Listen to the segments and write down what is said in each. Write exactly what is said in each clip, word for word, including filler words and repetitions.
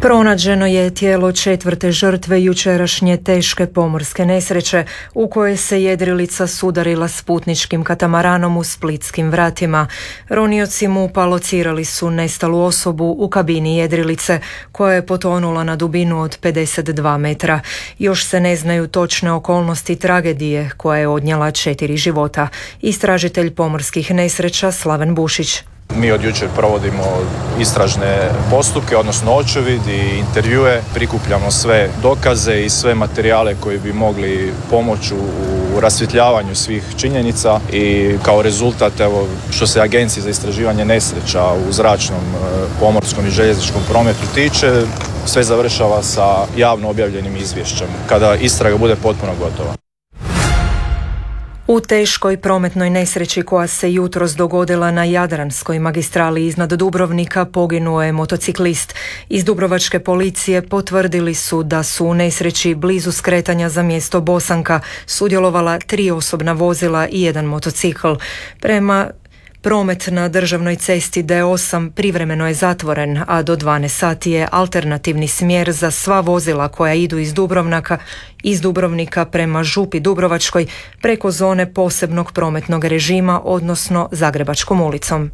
Pronađeno je tijelo četvrte žrtve jučerašnje teške pomorske nesreće u kojoj se jedrilica sudarila s putničkim katamaranom u Splitskim vratima. Ronioci MUP-a locirali su nestalu osobu u kabini jedrilice koja je potonula na dubinu od pedeset dva metra. Još se ne znaju točne okolnosti tragedije koja je odnijela četiri života. Istražitelj pomorskih nesreća Slaven Bušić. Mi od jučer provodimo istražne postupke, odnosno očevid i intervjue, prikupljamo sve dokaze i sve materijale koji bi mogli pomoći u rasvjetljavanju svih činjenica i kao rezultat, evo, što se Agencije za istraživanje nesreća u zračnom, pomorskom i željezničkom prometu tiče, sve završava sa javno objavljenim izvješćem kada istraga bude potpuno gotova. U teškoj prometnoj nesreći koja se jutros dogodila na Jadranskoj magistrali iznad Dubrovnika poginuo je motociklist. Iz dubrovačke policije potvrdili su da su u nesreći blizu skretanja za mjesto Bosanka sudjelovala tri osobna vozila i jedan motocikl. Prema Promet na državnoj cesti D osam privremeno je zatvoren, a do dvanaest sati je alternativni smjer za sva vozila koja idu iz Dubrovnika, iz Dubrovnika prema Župi Dubrovačkoj preko zone posebnog prometnog režima, odnosno Zagrebačkom ulicom.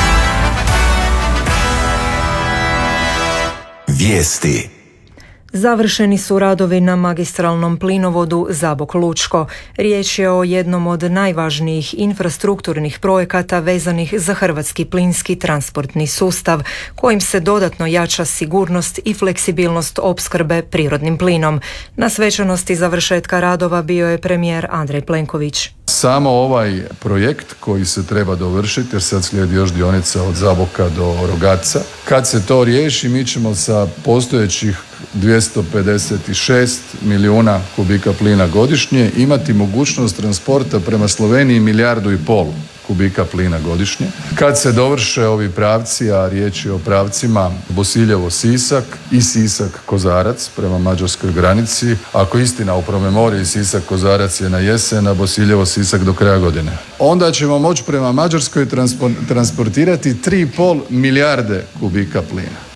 Vijesti. Završeni su radovi na magistralnom plinovodu Zabok-Lučko. Riječ je o jednom od najvažnijih infrastrukturnih projekata vezanih za hrvatski plinski transportni sustav, kojim se dodatno jača sigurnost i fleksibilnost opskrbe prirodnim plinom. Na svečanosti završetka radova bio je premijer Andrej Plenković. Samo ovaj projekt koji se treba dovršiti, jer sad slijedi još dionica od Zaboka do Rogatca. Kad se to riješi, mi ćemo sa postojećih dvjesto pedeset šest milijuna kubika plina godišnje imati mogućnost transporta prema Sloveniji milijardu i pol kubika plina godišnje. Kad se dovrše ovi pravci, a riječ je o pravcima Bosiljevo-Sisak i Sisak-Kozarac prema mađarskoj granici, ako istina u promemoriji Sisak-Kozarac je na jesen, a Bosiljevo-Sisak do kraja godine, onda ćemo moći prema Mađarskoj transportirati tri i pol milijarde kubika plina.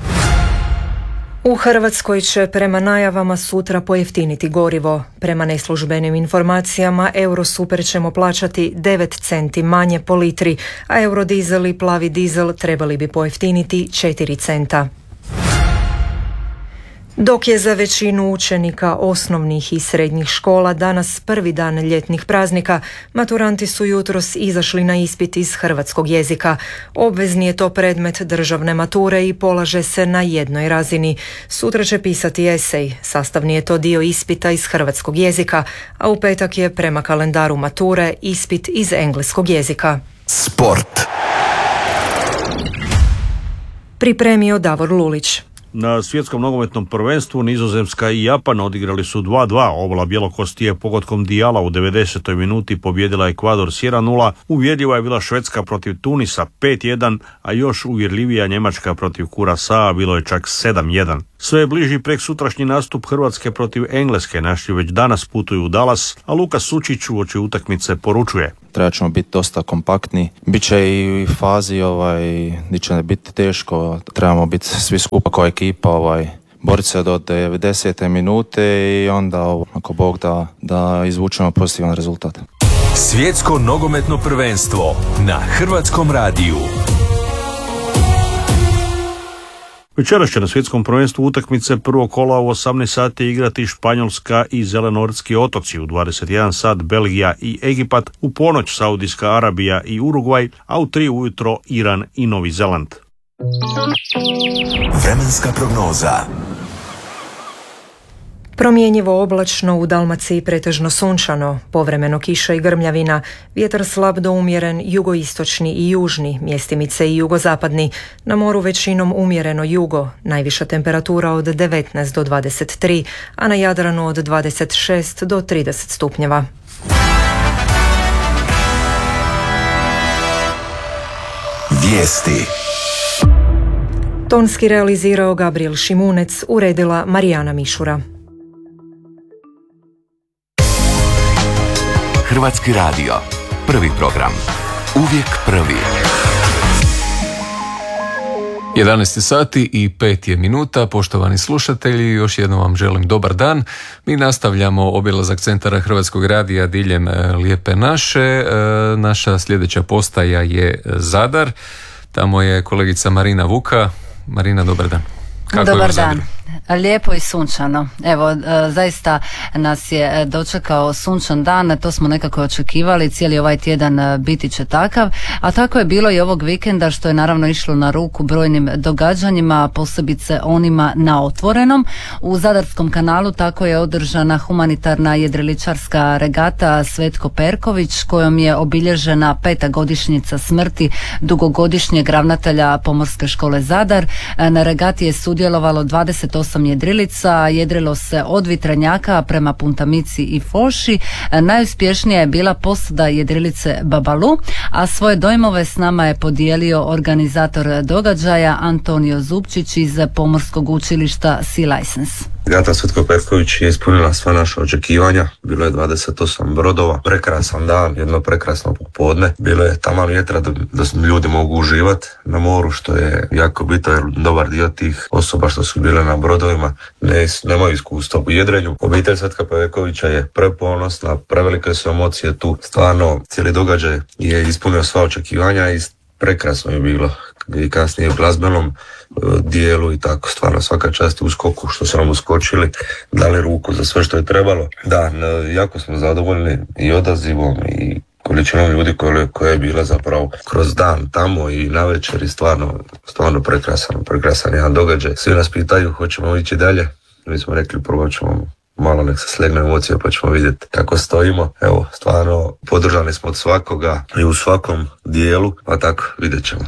U Hrvatskoj će prema najavama sutra pojeftiniti gorivo. Prema neslužbenim informacijama Eurosuper ćemo plaćati devet centi manje po litri, a eurodizel i plavi dizel trebali bi pojeftiniti četiri centa. Dok je za većinu učenika osnovnih i srednjih škola danas prvi dan ljetnih praznika, maturanti su jutros izašli na ispit iz hrvatskog jezika. Obvezni je to predmet državne mature i polaže se na jednoj razini. Sutra će pisati esej, sastavni je to dio ispita iz hrvatskog jezika, a u petak je prema kalendaru mature ispit iz engleskog jezika. Sport. Pripremio Davor Lulić. Na svjetskom nogometnom prvenstvu Nizozemska i Japan odigrali su dva dva. Obala Bjelokosti je pogodkom Dijala u devedesetoj minuti pobijedila Ekvador s jedan nula. Uvjerljiva je bila Švedska protiv Tunisa pet jedan, a još uvjerljivija Njemačka protiv Kurasaa bilo je čak sedam jedan. Sve je bliži prek sutrašnji nastup Hrvatske protiv Engleske. Naši već danas putuju u Dallas, a Luka Sučić uoči utakmice poručuje: treba ćemo biti dosta kompaktni. Biće i u fazi ovaj, gdje će biti teško. Trebamo biti svi skupa kao ekipa, ovaj, boriti se do devedesete minute i onda, ako Bog da, da izvučemo pozitivan rezultat. Svjetsko nogometno prvenstvo na Hrvatskom radiju. Večeras će na svjetskom prvenstvu utakmice prvog kola u osamnaest sati igrati Španjolska i Zelenortski otoci, u dvadeset jedan sat Belgija i Egipat, u ponoć Saudijska Arabija i Urugvaj, a u tri ujutro Iran i Novi Zeland. Vremenska prognoza. Promjenjivo oblačno, u Dalmaciji pretežno sunčano, povremeno kiša i grmljavina, vjetar slab do umjeren jugoistočni i južni, mjestimice i jugozapadni, na moru većinom umjereno jugo, najviša temperatura od devetnaest do dvadeset tri, a na Jadranu od dvadeset šest do trideset stupnjeva. Vijesti. Tonski realizirao Gabriel Šimunec, uredila Marijana Mišura. Hrvatski radio. Prvi program. Uvijek prvi. jedanaest sati i pet je minuta, poštovani slušatelji, još jednom vam želim dobar dan. Mi nastavljamo obilazak centara Hrvatskog radija diljem Lijepe naše. Naša sljedeća postaja je Zadar. Tamo je kolegica Marina Vuka. Marina, dobar dan. Kako dobar dan. Lijepo i sunčano. Evo, zaista nas je dočekao sunčan dan, to smo nekako očekivali, cijeli ovaj tjedan biti će takav, a tako je bilo i ovog vikenda, što je naravno išlo na ruku brojnim događanjima, posebice onima na otvorenom. U Zadarskom kanalu tako je održana humanitarna jedriličarska regata Svetko Perković, kojom je obilježena peta godišnjica smrti dugogodišnjeg ravnatelja Pomorske škole Zadar. Na regati je sudjelovalo dvadeset osam jedrilica, jedrilo se od Vitranjaka prema Puntamici i Foši. Najuspješnija je bila posada jedrilice Babalu, a svoje dojmove s nama je podijelio organizator događaja Antonio Zupčić iz Pomorskog učilišta Sea License. Regata Svetko Perković je ispunila sva naša očekivanja, bilo je dvadeset osam brodova, prekrasan dan, jedno prekrasno popodne, bilo je taman vjetra da, da ljudi mogu uživati na moru, što je jako bitno jer dobar dio tih osoba što su bile na brodovima ne, nemaju iskustva u jedrenju. Obitelj Svetka Perkovića je preponosna, prevelike su emocije tu, stvarno cijeli događaj je ispunio sva očekivanja i prekrasno je bilo i kasnije u glazbenom dijelu i tako, stvarno svaka čast u skoku što su nam uskočili, dali ruku za sve što je trebalo. Da, jako smo zadovoljni i odazivom i količinom ljudi koje, koje je bila zapravo kroz dan tamo i navečer i stvarno, stvarno prekrasan, prekrasan jedan događaj. Svi nas pitaju hoćemo ići dalje, mi smo rekli prvo ćemo malo nek se slegne emocije pa ćemo vidjeti kako stojimo. Evo, stvarno podržani smo od svakoga i u svakom dijelu, pa tako vidjet ćemo.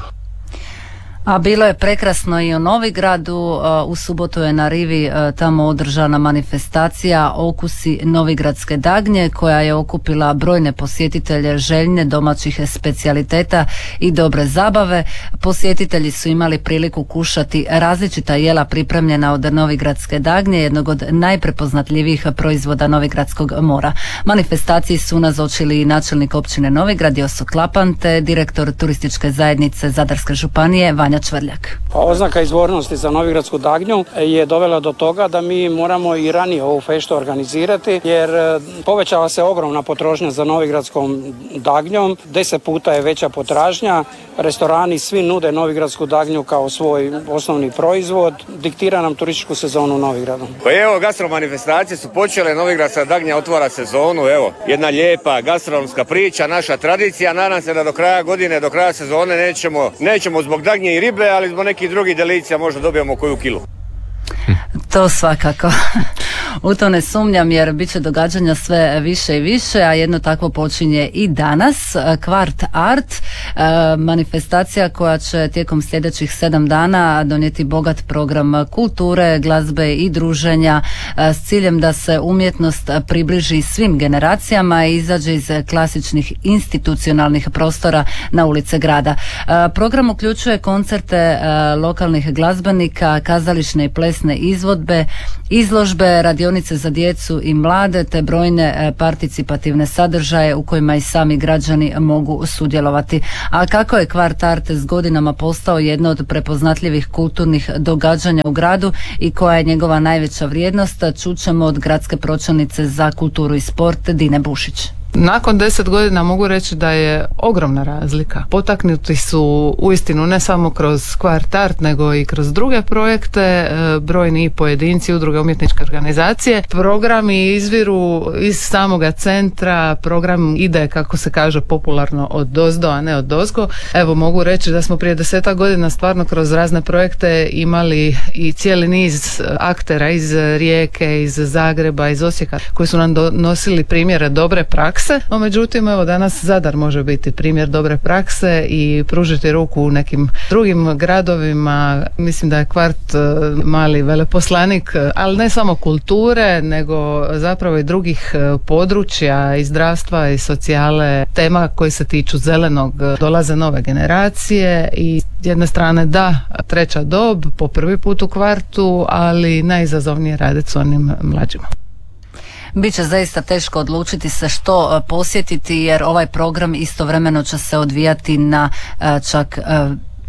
A bilo je prekrasno i u Novigradu, u subotu je na rivi tamo održana manifestacija Okusi Novigradske dagnje koja je okupila brojne posjetitelje željne domaćih specijaliteta i dobre zabave. Posjetitelji su imali priliku kušati različita jela pripremljena od Novigradske dagnje, jednog od najprepoznatljivijih proizvoda Novigradskog mora. Manifestaciji su nazočili i načelnik općine Novigrad Joso Klapan te direktor turističke zajednice Zadarske županije Vanja Čvrljak. Oznaka izvornosti za Novigradsku dagnju je dovela do toga da mi moramo i ranije ovu feštu organizirati jer povećala se ogromna potrošnja za Novigradskom dagnjom, deset puta je veća potražnja, restorani svi nude Novigradsku dagnju kao svoj osnovni proizvod, diktira nam turističku sezonu u Novigradu. Pa evo, gastro manifestacije su počele, Novigradska dagnja otvara sezonu, evo, jedna lijepa gastronomska priča, naša tradicija, nadam se da do kraja godine, do kraja sezone nećemo, nećemo zbog dagnje i ribe, ali zbog nekih drugih delicija možda dobijemo koju kilu. To svakako. U to ne sumnjam jer bit će događanja sve više i više, a jedno takvo počinje i danas. Kvart Art, manifestacija koja će tijekom sljedećih sedam dana donijeti bogat program kulture, glazbe i druženja s ciljem da se umjetnost približi svim generacijama i izađe iz klasičnih institucionalnih prostora na ulice grada. Program uključuje koncerte lokalnih glazbenika, kazališne i plesne izvodbe, izložbe, radionice za djecu i mlade te brojne participativne sadržaje u kojima i sami građani mogu sudjelovati. A kako je Kvart Art s godinama postao jedno od prepoznatljivih kulturnih događanja u gradu i koja je njegova najveća vrijednost, čućemo od gradske pročelnice za kulturu i sport Dine Bušić. Nakon deset godina mogu reći da je ogromna razlika. Potaknuti su uistinu ne samo kroz Kvart Art nego i kroz druge projekte, brojni pojedinci, udruge, umjetničke organizacije. Programi izviru iz samoga centra, program ide, kako se kaže popularno, od dozdo, a ne od dozgo. Evo, mogu reći da smo prije desetak godina stvarno kroz razne projekte imali i cijeli niz aktera iz Rijeke, iz Zagreba, iz Osijeka koji su nam donosili primjere dobre prakse. No, međutim, evo danas Zadar može biti primjer dobre prakse i pružiti ruku u nekim drugim gradovima. Mislim da je Kvart mali veleposlanik, ali ne samo kulture, nego zapravo i drugih područja, i zdravstva, i socijale, tema koje se tiču zelenog. Dolaze nove generacije i s jedne strane da, treća dob po prvi put u Kvartu, ali najizazovnije raditi s onim mlađima. Biće zaista teško odlučiti se što posjetiti jer ovaj program istovremeno će se odvijati na čak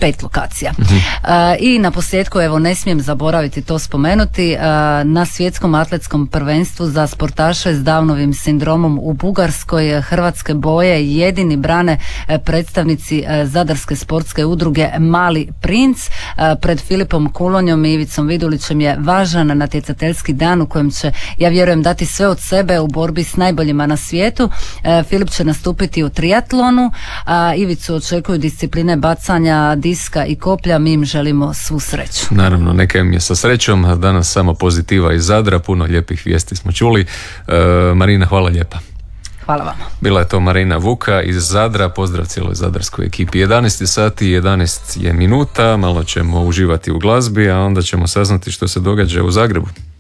pet lokacija. Mm-hmm. I na posljedku, evo, ne smijem zaboraviti to spomenuti, na svjetskom atletskom prvenstvu za sportaše s Downovim sindromom u Bugarskoj hrvatske boje jedini brane predstavnici Zadarske sportske udruge Mali princ. Pred Filipom Kulonjom i Ivicom Vidulićem je važan natjecateljski dan u kojem će, ja vjerujem, dati sve od sebe u borbi s najboljima na svijetu. Filip će nastupiti u triatlonu, a Ivicu očekuju discipline bacanja, diska i koplja. Mi im želimo svu sreću. Naravno, neka im je sa srećom. Danas samo pozitiva iz Zadra, puno lijepih vijesti smo čuli. E, Marina, hvala lijepa. Hvala vam. Bila je to Marina Vuka iz Zadra, pozdrav cijeloj zadarskoj ekipi. jedanaest sati i jedanaest je minuta, malo ćemo uživati u glazbi, a onda ćemo saznati što se događa u Zagrebu.